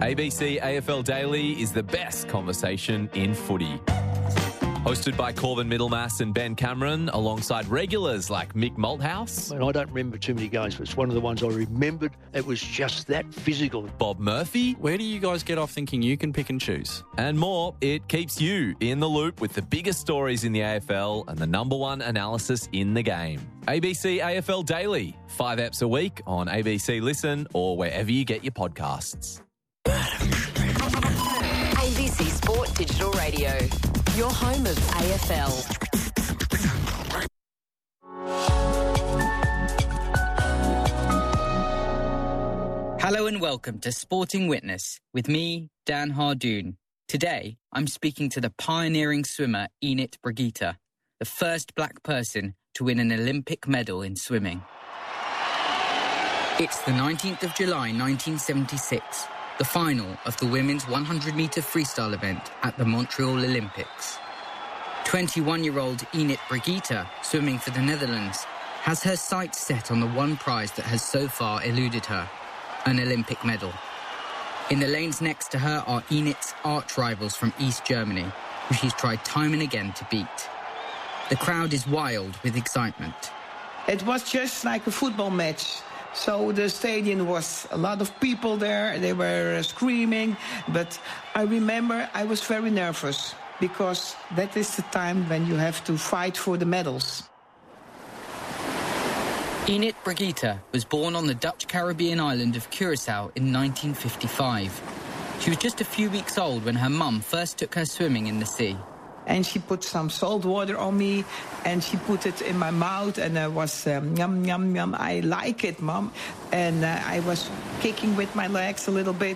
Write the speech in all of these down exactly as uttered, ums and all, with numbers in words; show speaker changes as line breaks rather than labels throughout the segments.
A B C A F L Daily is the best conversation in footy. Hosted by Corbin Middlemass and Ben Cameron, alongside regulars like Mick Malthouse.
And I don't remember too many games, but it's one of the ones I remembered. It was just that physical.
Bob Murphy.
Where do you guys get off thinking you can pick and choose?
And more. It keeps you in the loop with the biggest stories in the A F L and the number one analysis in the game. A B C A F L Daily. Five eps a week on A B C Listen or wherever you get your podcasts.
A B C Sport Digital Radio. Your home of A F L.
Hello and welcome to Sporting Witness with me, Dan Hardoon. Today, I'm speaking to the pioneering swimmer Enit Brigida, the first black person to win an Olympic medal in swimming. It's the nineteenth of July nineteen seventy-six, the final of the women's one hundred metre freestyle event at the Montreal Olympics. twenty-one-year-old Enit Brigida, swimming for the Netherlands, has her sights set on the one prize that has so far eluded her, an Olympic medal. In the lanes next to her are Enit's arch rivals from East Germany, who she's tried time and again to beat. The crowd is wild with excitement.
It was just like a football match. So the stadium was a lot of people there. They were uh, screaming. But I remember I was very nervous because that is the time when you have to fight for the medals.
Enit Brigida was born on the Dutch Caribbean island of Curaçao in nineteen fifty-five. She was just a few weeks old when her mum first took her swimming in the sea.
And she put some salt water on me, and she put it in my mouth, and I was, um, yum, yum, yum, I like it, Mom. And uh, I was kicking with my legs a little bit.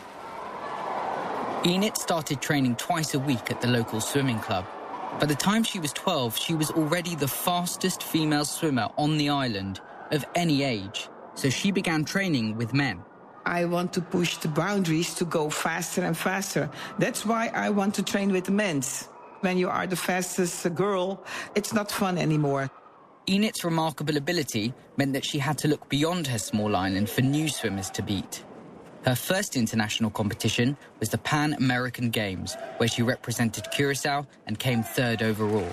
Enit started training twice a week at the local swimming club. By the time she was twelve, she was already the fastest female swimmer on the island of any age, so she began training with men.
I want to push the boundaries to go faster and faster. That's why I want to train with the men. When you are the fastest girl, it's not fun anymore.
Enit's remarkable ability meant that she had to look beyond her small island for new swimmers to beat. Her first international competition was the Pan American Games, where she represented Curaçao and came third overall.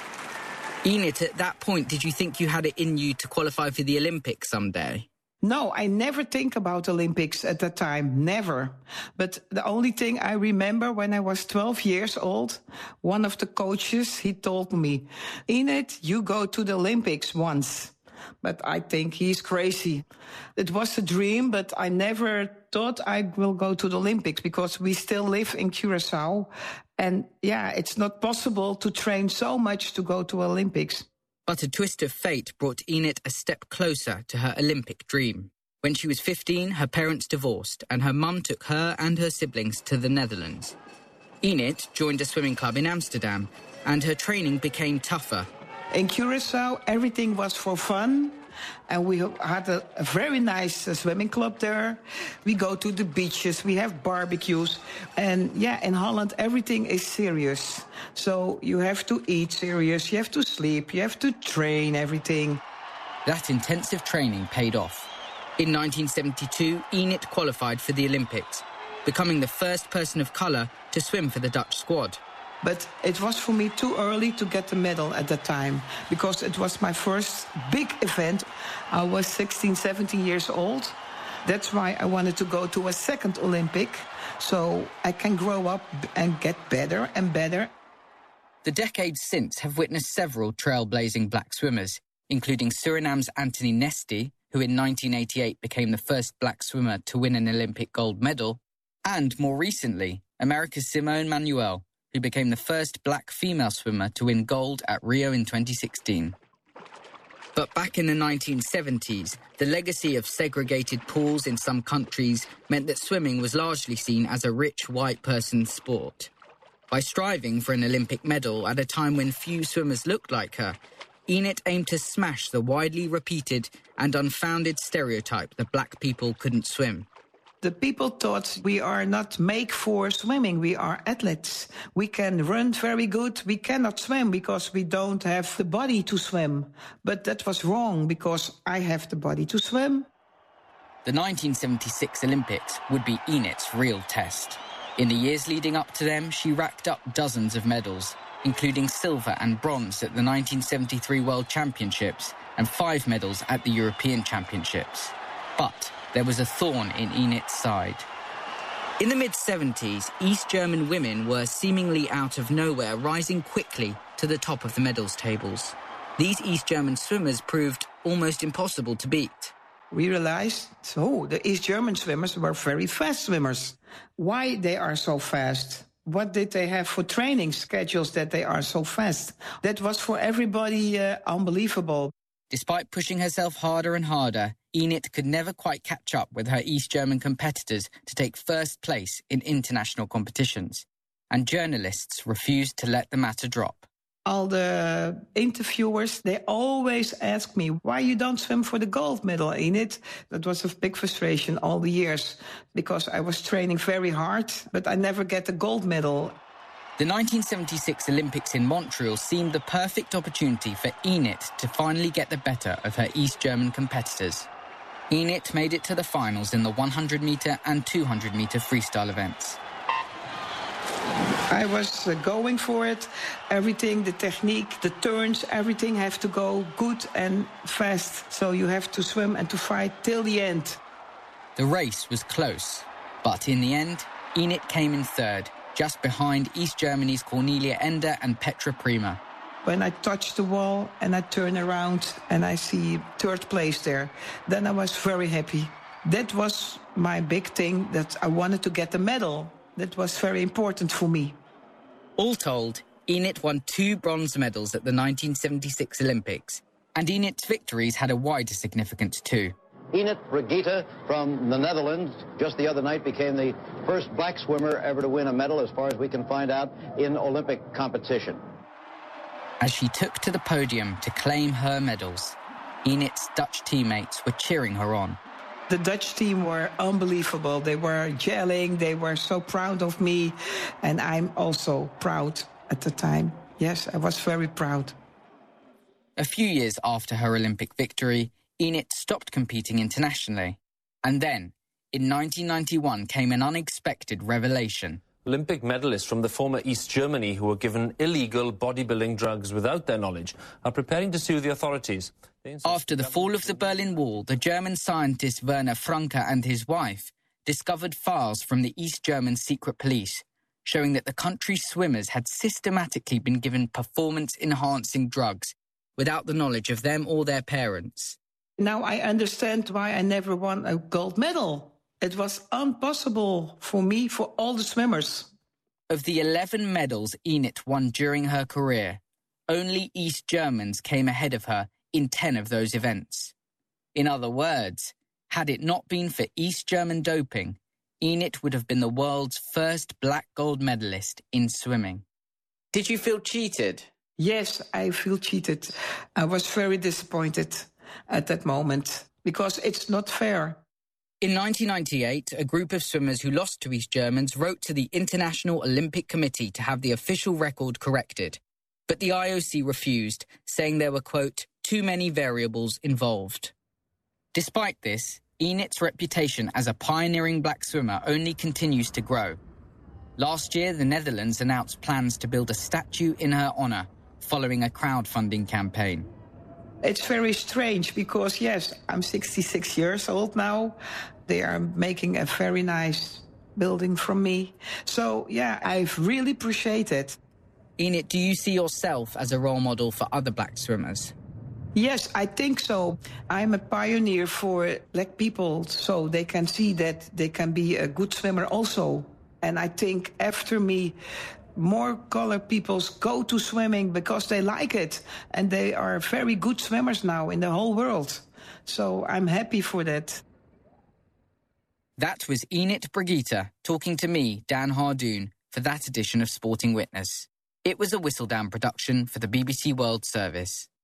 Enit, at that point, did you think you had it in you to qualify for the Olympics someday?
No, I never think about Olympics at that time, never. But the only thing I remember when I was twelve years old, one of the coaches, he told me, Enit, you go to the Olympics once. But I think he's crazy. It was a dream, but I never thought I will go to the Olympics because we still live in Curaçao. And yeah, it's not possible to train so much to go to Olympics.
But a twist of fate brought Enit a step closer to her Olympic dream. When she was fifteen, her parents divorced, and her mum took her and her siblings to the Netherlands. Enit joined a swimming club in Amsterdam, and her training became tougher.
In Curaçao, everything was for fun, and we had a, a very nice uh, swimming club there. We go to the beaches, we have barbecues, and yeah, in Holland, everything is serious. So you have to eat serious, you have to sleep, you have to train, everything.
That intensive training paid off. In nineteen seventy-two, Enit qualified for the Olympics, becoming the first person of colour to swim for the Dutch squad.
But it was for me too early to get the medal at that time, because it was my first big event. I was sixteen, seventeen years old. That's why I wanted to go to a second Olympic, so I can grow up and get better and better.
The decades since have witnessed several trailblazing black swimmers, including Suriname's Anthony Nesty, who in nineteen eighty-eight became the first black swimmer to win an Olympic gold medal, and more recently, America's Simone Manuel, who became the first black female swimmer to win gold at Rio in twenty sixteen. But back in the nineteen seventies, the legacy of segregated pools in some countries meant that swimming was largely seen as a rich white person's sport. By striving for an Olympic medal at a time when few swimmers looked like her, Enit aimed to smash the widely repeated and unfounded stereotype that black people couldn't swim.
The people thought we are not made for swimming. We are athletes. We can run very good. We cannot swim because we don't have the body to swim. But that was wrong because I have the body to swim.
The nineteen seventy-six Olympics would be Enid's real test. In the years leading up to them, she racked up dozens of medals, including silver and bronze at the nineteen seventy-three World Championships and five medals at the European Championships. But there was a thorn in Enid's side. In the mid-seventies, East German women were seemingly out of nowhere rising quickly to the top of the medals tables. These East German swimmers proved almost impossible to beat.
We realized, oh, the East German swimmers were very fast swimmers. Why they are so fast? What did they have for training schedules that they are so fast? That was for everybody uh, unbelievable.
Despite pushing herself harder and harder, Enid could never quite catch up with her East German competitors to take first place in international competitions. And journalists refused to let the matter drop.
All the interviewers, they always ask me, why you don't swim for the gold medal, Enid? That was a big frustration all the years, because I was training very hard, but I never get the gold medal.
The nineteen seventy-six Olympics in Montreal seemed the perfect opportunity for Enid to finally get the better of her East German competitors. Enid made it to the finals in the one hundred metre and two hundred metre freestyle events.
I was uh, going for it. Everything, the technique, the turns, everything have to go good and fast. So you have to swim and to fight till the end.
The race was close, but in the end, Enid came in third, just behind East Germany's Cornelia Ender and Petra Prima.
When I touch the wall and I turn around and I see third place there, then I was very happy. That was my big thing, that I wanted to get the medal. That was very important for me.
All told, Enid won two bronze medals at the nineteen seventy-six Olympics, and Enid's victories had a wider significance too.
Enid Brigita from the Netherlands just the other night became the first black swimmer ever to win a medal, as far as we can find out, in Olympic competition.
As she took to the podium to claim her medals, Enid's Dutch teammates were cheering her on.
The Dutch team were unbelievable. They were gelling. They were so proud of me. And I'm also proud at the time. Yes, I was very proud.
A few years after her Olympic victory, Enid stopped competing internationally. And then, in nineteen ninety-one, came an unexpected revelation.
Olympic medalists from the former East Germany who were given illegal bodybuilding drugs without their knowledge are preparing to sue the authorities.
After the fall of the Berlin Wall, the German scientist Werner Franke and his wife discovered files from the East German secret police showing that the country's swimmers had systematically been given performance-enhancing drugs without the knowledge of them or their parents.
Now I understand why I never won a gold medal. It was impossible for me, for all the swimmers.
Of the eleven medals Enid won during her career, only East Germans came ahead of her in ten of those events. In other words, had it not been for East German doping, Enid would have been the world's first black gold medalist in swimming.
Did you feel cheated?
Yes, I feel cheated. I was very disappointed at that moment, because it's not fair.
In nineteen ninety-eight, a group of swimmers who lost to East Germans wrote to the International Olympic Committee to have the official record corrected. But the I O C refused, saying there were, quote, too many variables involved. Despite this, Enid's reputation as a pioneering black swimmer only continues to grow. Last year, the Netherlands announced plans to build a statue in her honour, following a crowdfunding campaign.
It's very strange because, yes, I'm sixty-six years old now. They are making a very nice building from me. So, yeah, I really appreciate it.
Enid, do you see yourself as a role model for other black swimmers?
Yes, I think so. I'm a pioneer for black people, so they can see that they can be a good swimmer also. And I think after me, more colored people go to swimming because they like it. And they are very good swimmers now in the whole world. So I'm happy for that.
That was Enid Brigita talking to me, Dan Hardoon, for that edition of Sporting Witness. It was a Whistledown production for the B B C World Service.